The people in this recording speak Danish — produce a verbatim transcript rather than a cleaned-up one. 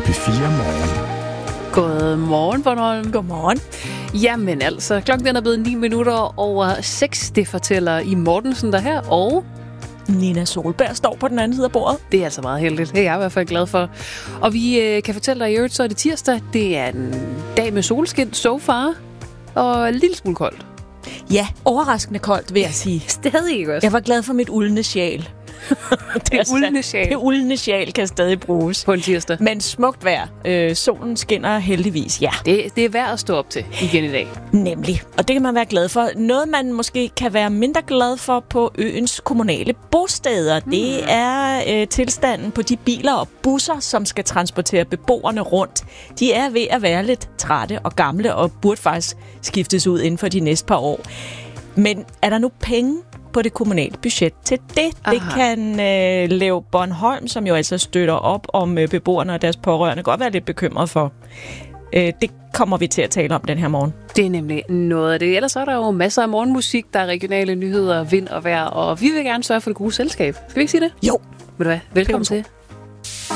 P fire Morgen. Godmorgen, Bornholm. Godmorgen. Jamen altså, klokken er blevet ni minutter over seks. Det fortæller I Mortensen der her, og Nina Solberg står på den anden side af bordet. det er altså meget heldigt. Det er jeg i hvert fald glad for. Og vi øh, kan fortælle dig i øvrigt, så er det tirsdag. Det er en dag med solskin so far, og en lille smule koldt. Ja, overraskende koldt, vil jeg sige. Stadig ikke også? Jeg var glad for mit uldne sjal. Det er uldne sjal. Det uldne sjal kan stadig bruges. På en tirsdag. Men smukt vejr. Øh, solen skinner heldigvis, ja. Det, det er værd at stå op til igen i dag. Nemlig. Og det kan man være glad for. Noget, man måske kan være mindre glad for på øens kommunale bosteder, hmm. det er øh, tilstanden på de biler og busser, som skal transportere beboerne rundt. De er ved at være lidt trætte og gamle og burde faktisk skiftes ud inden for de næste par år. Men er der nu penge på det kommunale budget til det? Aha. Det kan øh, Lev Bornholm, som jo altså støtter op om øh, beboerne og deres pårørende, godt være lidt bekymret for. Øh, det kommer vi til at tale om den her morgen. Det er nemlig noget af det. Ellers er der jo masser af morgenmusik, der er regionale nyheder, vind og vejr, og vi vil gerne sørge for det gode selskab. Skal vi ikke sige det? Jo. Ved du hvad? Velkommen til